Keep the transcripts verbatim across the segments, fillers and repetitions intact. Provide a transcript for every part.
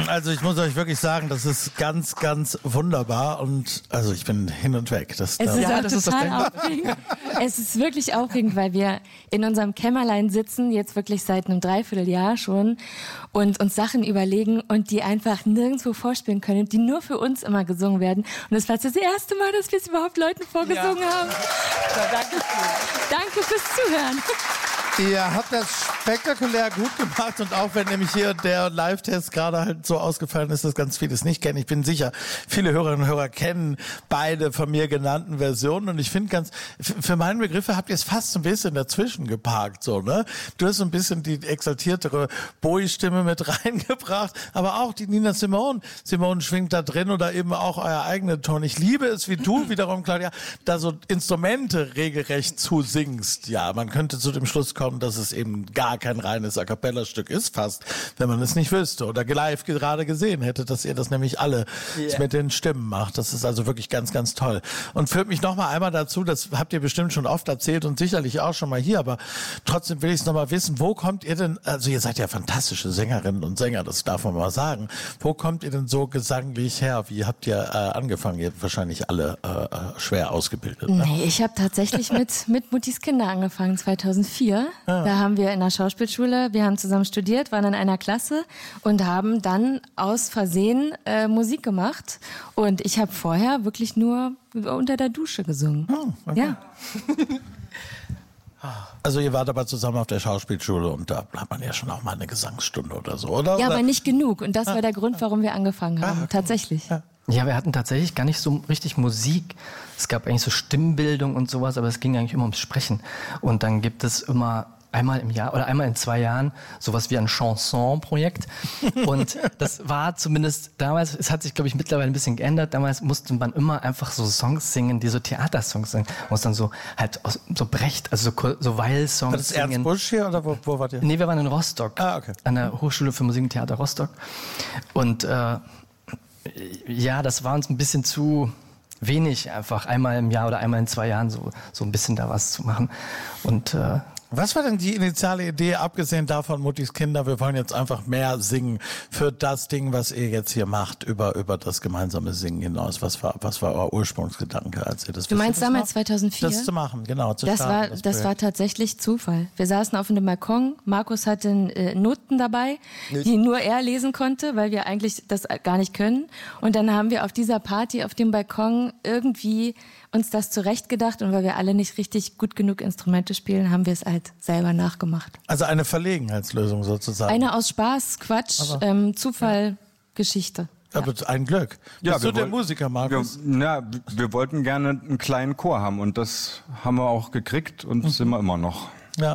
Also ich muss euch wirklich sagen, das ist ganz, ganz wunderbar und also ich bin hin und weg. Das, es da ist ja, auch das total ist das aufregend. Es ist wirklich aufregend, weil wir in unserem Kämmerlein sitzen, jetzt wirklich seit einem Dreivierteljahr schon und uns Sachen überlegen und die einfach nirgendwo vorspielen können, die nur für uns immer gesungen werden. Und das war das erste Mal, dass wir es überhaupt Leuten vorgesungen ja. haben. Ja, danke schön. Danke fürs Zuhören. Ihr habt das spektakulär gut gemacht und auch wenn nämlich hier der Live-Test gerade halt so ausgefallen ist, dass ganz vieles nicht kennen. Ich bin sicher, viele Hörerinnen und Hörer kennen beide von mir genannten Versionen und ich finde ganz, für meine Begriffe habt ihr es fast ein bisschen dazwischen geparkt, so, ne? Du hast so ein bisschen die exaltiertere Bowie-Stimme mit reingebracht, aber auch die Nina Simone. Simone schwingt da drin oder eben auch euer eigener Ton. Ich liebe es, wie du wiederum, Claudia, da so Instrumente regelrecht zusingst. Ja, man könnte zu dem Schluss kommen, dass es eben gar kein reines A-Cappella-Stück ist, fast, wenn man es nicht wüsste oder live gerade gesehen hätte, dass ihr das nämlich alle yeah. mit den Stimmen macht. Das ist also wirklich ganz, ganz toll. Und führt mich noch mal einmal dazu, das habt ihr bestimmt schon oft erzählt und sicherlich auch schon mal hier, aber trotzdem will ich es noch mal wissen, wo kommt ihr denn, also ihr seid ja fantastische Sängerinnen und Sänger, das darf man mal sagen, wo kommt ihr denn so gesanglich her? Wie habt ihr äh, angefangen? Ihr habt wahrscheinlich alle äh, schwer ausgebildet. Ne? Nee, ich habe tatsächlich mit, mit Muttis Kinder angefangen, zweitausendvier. Ja. Da haben wir in der Schauspielschule, wir haben zusammen studiert, waren in einer Klasse und haben dann aus Versehen äh, Musik gemacht. Und ich habe vorher wirklich nur unter der Dusche gesungen. Oh, okay. Ja. Also ihr wart aber zusammen auf der Schauspielschule und da hat man ja schon auch mal eine Gesangsstunde oder so, oder? Ja, oder? aber nicht genug. Und das war der Grund, warum wir angefangen haben, Ah, okay. tatsächlich. Ja. Ja, wir hatten tatsächlich gar nicht so richtig Musik. Es gab eigentlich so Stimmbildung und sowas, aber es ging eigentlich immer ums Sprechen. Und dann gibt es immer einmal im Jahr oder einmal in zwei Jahren sowas wie ein Chanson-Projekt. Und das war zumindest damals, es hat sich, glaube ich, mittlerweile ein bisschen geändert. Damals musste man immer einfach so Songs singen, die so Theatersongs sind. Man muss dann so halt aus, so Brecht, also so, so Weil-Songs War das singen. Erzbusch hier oder wo, wo wart ihr? Nee, wir waren in Rostock. Ah, okay. An der Hochschule für Musik und Theater Rostock. Und äh, ja, das war uns ein bisschen zu wenig, einfach einmal im Jahr oder einmal in zwei Jahren so, so ein bisschen da was zu machen. Und äh, Was war denn die initiale Idee, abgesehen davon, Muttis Kinder, wir wollen jetzt einfach mehr singen für das Ding, was ihr jetzt hier macht, über, über das gemeinsame Singen hinaus? Was war, was war euer Ursprungsgedanke, als ihr das Du meinst das damals noch? zweitausendvier? Das zu machen, genau. Zu Das starten, war, das, das war tatsächlich Zufall. Wir saßen auf einem Balkon. Markus hatte äh, Noten dabei, die nur er lesen konnte, weil wir eigentlich das gar nicht können. Und dann haben wir auf dieser Party auf dem Balkon irgendwie uns das zurechtgedacht. Und weil wir alle nicht richtig gut genug Instrumente spielen, haben wir es halt selber nachgemacht. Also eine Verlegenheitslösung sozusagen. Eine aus Spaß, Quatsch, Aber, ähm, Zufall, ja. Geschichte. Aber ein Glück. Ja, Bist du der wollten- Musiker, Markus? Wir, ja, wir wollten gerne einen kleinen Chor haben und das haben wir auch gekriegt und Mhm. sind wir immer noch. Ja.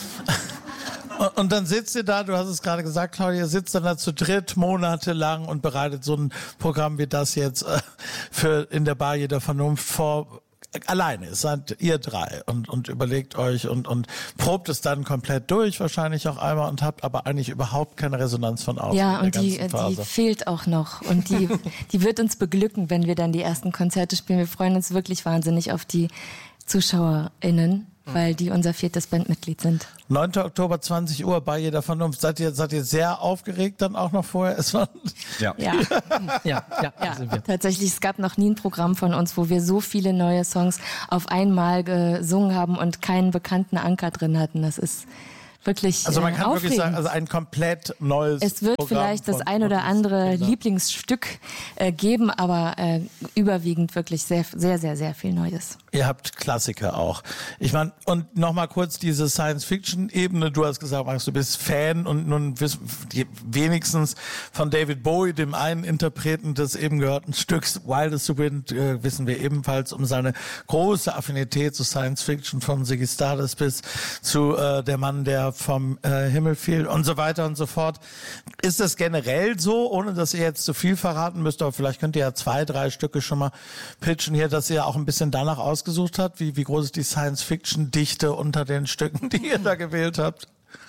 Und, und dann sitzt ihr da, du hast es gerade gesagt, Claudia, sitzt dann da zu dritt monatelang und bereitet so ein Programm wie das jetzt äh, für in der Bar jeder Vernunft vor. Alleine, es seid ihr drei und, und überlegt euch und, und probt es dann komplett durch, wahrscheinlich auch einmal und habt aber eigentlich überhaupt keine Resonanz von außen. Ja, in und der die, ganzen die Phase. fehlt auch noch. Und die, die wird uns beglücken, wenn wir dann die ersten Konzerte spielen. Wir freuen uns wirklich wahnsinnig auf die ZuschauerInnen, weil die unser viertes Bandmitglied sind. neunter Oktober, zwanzig Uhr bei jeder Vernunft. Seid ihr, seid ihr sehr aufgeregt dann auch noch vorher? Es war Ja. Ja, ja, ja, ja. sind wir. Tatsächlich, es gab noch nie ein Programm von uns, wo wir so viele neue Songs auf einmal gesungen haben und keinen bekannten Anker drin hatten. Das ist wirklich Also man äh, kann aufregend. wirklich sagen, also ein komplett neues Es wird Programm vielleicht das von ein oder Muttis andere Kinder. Lieblingsstück äh, geben, aber äh, überwiegend wirklich sehr, sehr, sehr, sehr viel Neues. Ihr habt Klassiker auch. Ich meine, und nochmal kurz diese Science-Fiction-Ebene. Du hast gesagt, Max, du bist Fan und nun wissen die wenigstens von David Bowie, dem einen Interpreten des eben gehörten Stücks Wildest to Wind, äh, wissen wir ebenfalls um seine große Affinität zu Science-Fiction, von Ziggy Stardust bis zu äh, Der Mann, der vom äh, Himmel fiel und so weiter und so fort. Ist das generell so, ohne dass ihr jetzt zu viel verraten müsst, aber vielleicht könnt ihr ja zwei, drei Stücke schon mal pitchen hier, dass ihr auch ein bisschen danach ausgesucht habt, wie, wie groß ist die Science-Fiction-Dichte unter den Stücken, die ihr da gewählt habt?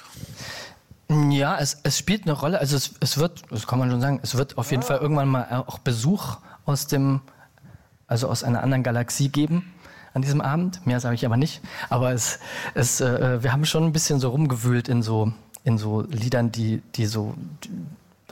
Ja, es, es spielt eine Rolle. Also es, es wird, das kann man schon sagen, es wird auf jeden Fall irgendwann mal auch Besuch aus dem, also aus einer anderen Galaxie geben an diesem Abend. Mehr sage ich aber nicht. Aber es, es, äh, wir haben schon ein bisschen so rumgewühlt in so, in so Liedern, die, die so, die,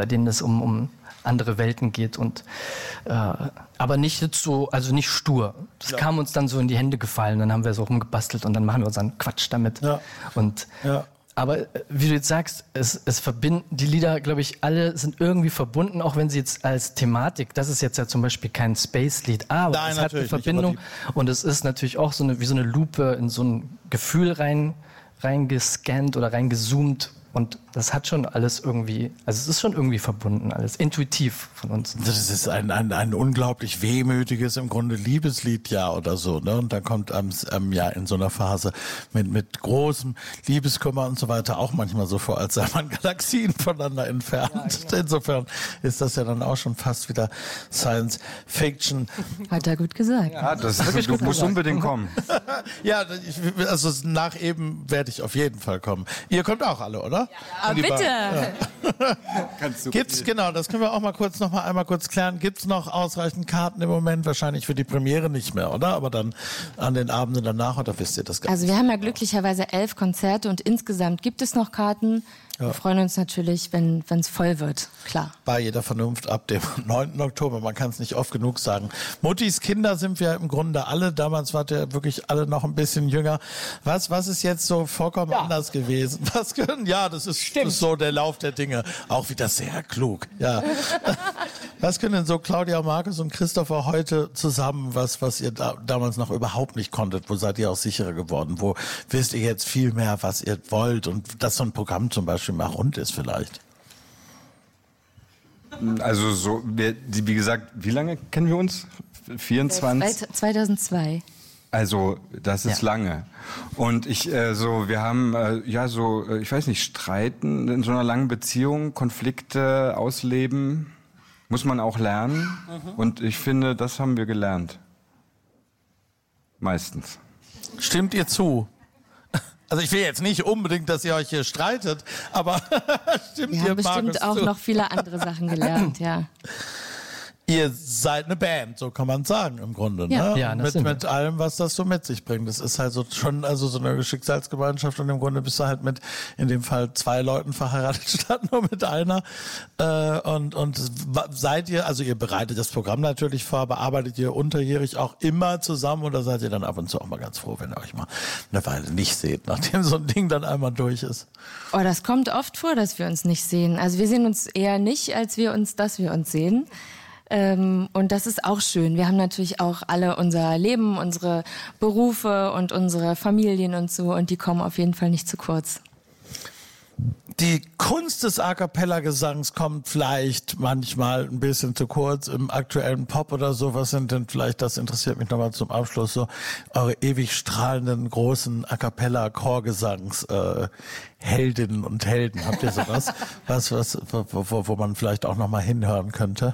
bei denen es um, um andere Welten geht und äh, aber nicht jetzt so, also nicht stur. Das ja. kam uns dann so in die Hände gefallen, dann haben wir so rumgebastelt und dann machen wir unseren Quatsch damit. Ja. Und ja. Aber wie du jetzt sagst, es, es verbinden, die Lieder, glaube ich, alle sind irgendwie verbunden, auch wenn sie jetzt als Thematik, das ist jetzt ja zum Beispiel kein Space-Lied, aber Nein, es hat eine Verbindung nicht, und es ist natürlich auch so eine, wie so eine Lupe in so ein Gefühl rein, reingescannt oder reingezoomt. Und das hat schon alles irgendwie, also es ist schon irgendwie verbunden, alles intuitiv von uns. Das ist ein, ein, ein unglaublich wehmütiges, im Grunde Liebeslied ja oder so, ne? Und dann kommt ähm, ähm, ja in so einer Phase mit, mit großem Liebeskummer und so weiter auch manchmal so vor, als sei man Galaxien voneinander entfernt. Ja, genau. Insofern ist das ja dann auch schon fast wieder Science Fiction. Hat er gut gesagt. Ja, das ist wirklich gut. Du musst unbedingt kommen. Ja, ich, also nach eben werde ich auf jeden Fall kommen. Ihr kommt auch alle, oder? Ja, bitte. Ja. Gibt's, genau, das können wir auch mal kurz noch mal einmal kurz klären. Gibt's noch ausreichend Karten im Moment? Wahrscheinlich für die Premiere nicht mehr, oder? Aber dann an den Abenden danach, oder wisst ihr das gar nicht? Also wir haben ja glücklicherweise elf Konzerte und insgesamt gibt es noch Karten. Ja. Wir freuen uns natürlich, wenn es voll wird, klar. Bei jeder Vernunft ab dem neunten Oktober, man kann es nicht oft genug sagen. Muttis Kinder sind wir im Grunde alle, damals wart ihr wirklich alle noch ein bisschen jünger. Was, was ist jetzt so vollkommen ja. anders gewesen? Was können, ja, das ist, ist so der Lauf der Dinge. Auch wieder sehr klug, ja. Was können denn so Claudia, Markus und Christopher heute zusammen, was, was ihr da, damals noch überhaupt nicht konntet? Wo seid ihr auch sicherer geworden? Wo wisst ihr jetzt viel mehr, was ihr wollt? Und dass so ein Programm zum Beispiel mal rund ist vielleicht? Also so, wir, wie gesagt, wie lange kennen wir uns? vierundzwanzig? zweitausendzwei. Also das ist ja. lange. Und ich äh, so, wir haben äh, ja so, äh, ich weiß nicht, Streiten in so einer langen Beziehung, Konflikte ausleben, muss man auch lernen. Mhm. Und ich finde, das haben wir gelernt. Meistens. Stimmt ihr zu? Also ich will jetzt nicht unbedingt, dass ihr euch hier streitet, aber stimmt ihr, Wir haben bestimmt Markus, auch zu? noch viele andere Sachen gelernt, ja. Ihr seid eine Band, so kann man sagen im Grunde, ja. ne? Ja, das mit, mit allem, was das so mit sich bringt. Das ist halt so schon also so eine Schicksalsgemeinschaft und im Grunde bist du halt mit in dem Fall zwei Leuten verheiratet statt nur mit einer. Äh, und und seid ihr, also ihr bereitet das Programm natürlich vor, aber arbeitet ihr unterjährig auch immer zusammen oder seid ihr dann ab und zu auch mal ganz froh, wenn ihr euch mal eine Weile nicht seht, nachdem so ein Ding dann einmal durch ist? Oh, das kommt oft vor, dass wir uns nicht sehen. Also wir sehen uns eher nicht, als wir uns, dass wir uns sehen. Ähm, und das ist auch schön. Wir haben natürlich auch alle unser Leben, unsere Berufe und unsere Familien und so. Und die kommen auf jeden Fall nicht zu kurz. Die Kunst des A-Cappella-Gesangs kommt vielleicht manchmal ein bisschen zu kurz im aktuellen Pop oder so. Was sind denn vielleicht, das interessiert mich nochmal zum Abschluss, so eure ewig strahlenden, großen A-Cappella-Chorgesangs äh, Heldinnen und Helden? Habt ihr sowas? was, was, wo, wo man vielleicht auch nochmal hinhören könnte?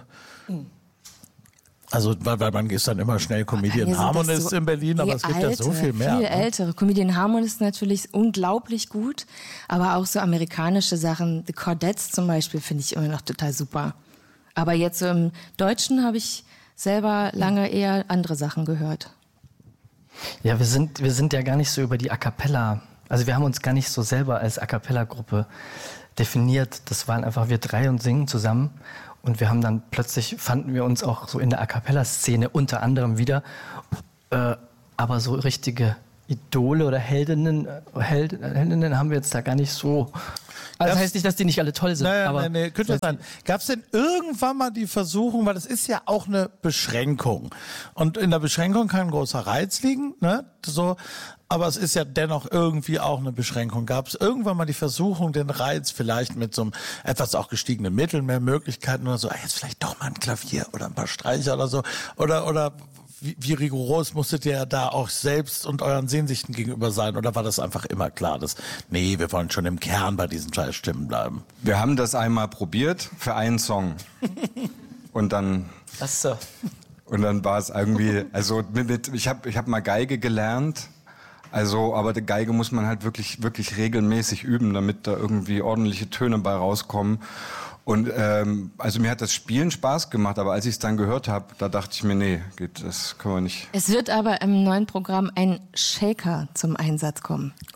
Also, weil, weil man ist dann immer schnell Comedian Harmonist so in Berlin, aber es gibt alte, ja so viel mehr. Viel ne? ältere. Comedian Harmonist natürlich unglaublich gut, aber auch so amerikanische Sachen. The Chordettes zum Beispiel finde ich immer noch total super. Aber jetzt so im Deutschen habe ich selber lange eher andere Sachen gehört. Ja, wir sind, wir sind ja gar nicht so über die A Cappella, also wir haben uns gar nicht so selber als A Cappella-Gruppe definiert. Das waren einfach wir drei und singen zusammen. Und wir haben dann plötzlich, fanden wir uns auch so in der A-Cappella-Szene unter anderem wieder. Äh, aber so richtige Idole oder Heldinnen, Held, Heldinnen haben wir jetzt da gar nicht so. Also das heißt nicht, dass die nicht alle toll sind. Naja, aber nein, nee, könnte ja sein. Gab es denn irgendwann mal die Versuchung, weil das ist ja auch eine Beschränkung. Und in der Beschränkung kann ein großer Reiz liegen, ne? So. Aber es ist ja dennoch irgendwie auch eine Beschränkung. Gab es irgendwann mal die Versuchung, den Reiz vielleicht mit so einem etwas auch gestiegenen Mitteln, mehr Möglichkeiten oder so, jetzt vielleicht doch mal ein Klavier oder ein paar Streicher oder so, oder, oder, Wie, wie rigoros musstet ihr da auch selbst und euren Sehnsüchten gegenüber sein? Oder war das einfach immer klar, dass, nee, wir wollen schon im Kern bei diesen drei Stimmen bleiben? Wir haben das einmal probiert für einen Song. Und dann... Ach so. Und dann war es irgendwie, also mit, mit, ich habe ich hab mal Geige gelernt. Also, aber die Geige muss man halt wirklich, wirklich regelmäßig üben, damit da irgendwie ordentliche Töne bei rauskommen. Und ähm, also mir hat das Spielen Spaß gemacht, aber als ich es dann gehört habe, da dachte ich mir, nee, geht, das können wir nicht. Es wird aber im neuen Programm ein Shaker zum Einsatz kommen. Oh,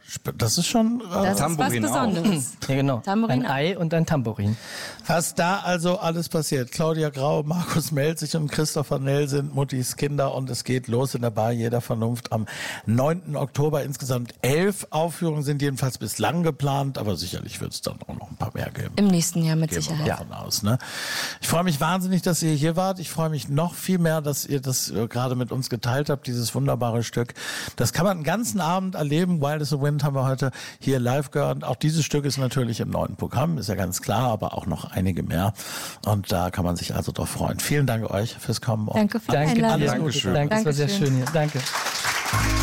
Das ist schon... Äh, Das Tambourin ist was Besonderes. Ja, genau. Tambourin ein Ei und ein Tambourin. Was da also alles passiert. Claudia Grau, Markus Melzig und Christopher Nell sind Muttis Kinder und es geht los in der Bar Jeder Vernunft am neunten Oktober. Insgesamt elf Aufführungen sind jedenfalls bislang geplant, aber sicherlich wird es dann auch noch ein paar mehr geben. Im nächsten Jahr mit Gehen wir Sicherheit. mal davon aus, ne? Ich freue mich wahnsinnig, dass ihr hier wart. Ich freue mich noch viel mehr, dass ihr das äh, gerade mit uns geteilt habt, dieses wunderbare Stück. Das kann man den ganzen Abend erleben. Wild as the Wind haben wir heute hier live gehört. Auch dieses Stück ist natürlich im neuen Programm, ist ja ganz klar, aber auch noch einige mehr. Und da kann man sich also drauf freuen. Vielen Dank euch fürs Kommen. Danke für die Danke, Einladung. alles Dankeschön. Gute. Danke, das war sehr Dankeschön. schön hier. Danke.